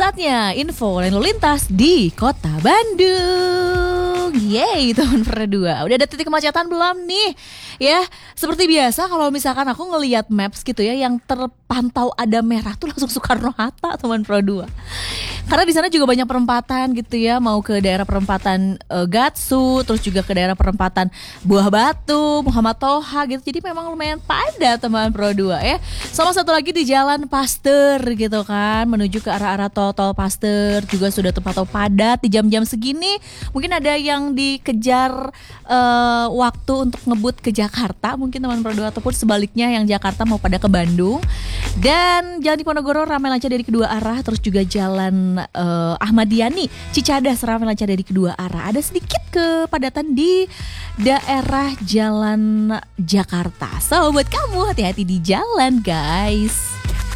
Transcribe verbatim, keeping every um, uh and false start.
Saatnya info lalu lintas di Kota Bandung. Yeay teman berdua. Udah ada titik kemacetan belum nih? Ya seperti biasa kalau misalkan aku ngelihat maps gitu ya, yang terpantau ada merah tuh langsung Soekarno-Hatta teman berdua. Karena di sana juga banyak perempatan gitu ya, mau ke daerah perempatan uh, Gatsu, terus juga ke daerah perempatan Buah Batu, Muhammad Toha gitu. Jadi memang lumayan padat teman Pro dua ya. Sama satu lagi di Jalan Pasteur gitu kan, menuju ke arah-arah tol-tol Pasteur juga sudah terpantau padat di jam-jam segini. Mungkin ada yang dikejar uh, waktu untuk ngebut ke Jakarta mungkin teman Pro dua, ataupun sebaliknya yang Jakarta mau pada ke Bandung. Dan Jalan Diponegoro ramai lancar dari kedua arah, terus juga Jalan Uh, Ahmad Yani Cicadas ramai lancar dari kedua arah. Ada sedikit kepadatan di daerah Jalan Jakarta. So buat kamu hati-hati di jalan guys.